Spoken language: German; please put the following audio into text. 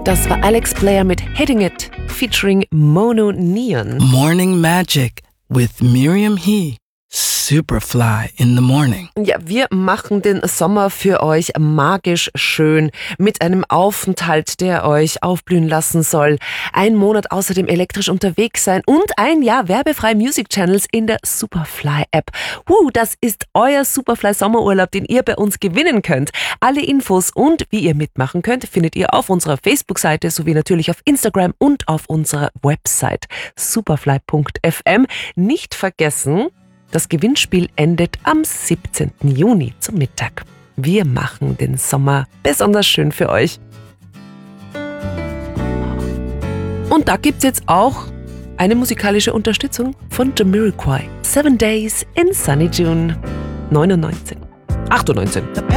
Das war Alex Blair mit Hitting It, featuring Mono Neon. Morning Magic with Miriam He. Superfly in the morning. Ja, wir machen den Sommer für euch magisch schön mit einem Aufenthalt, der euch aufblühen lassen soll. 1 Monat außerdem elektrisch unterwegs sein und 1 Jahr werbefrei Music Channels in der Superfly App. Das ist euer Superfly Sommerurlaub, den ihr bei uns gewinnen könnt. Alle Infos und wie ihr mitmachen könnt, findet ihr auf unserer Facebook-Seite sowie natürlich auf Instagram und auf unserer Website superfly.fm. Nicht vergessen, das Gewinnspiel endet am 17. Juni zum Mittag. Wir machen den Sommer besonders schön für euch. Und da gibt's jetzt auch eine musikalische Unterstützung von Jamiroquai. 7 Days in Sunny June 98.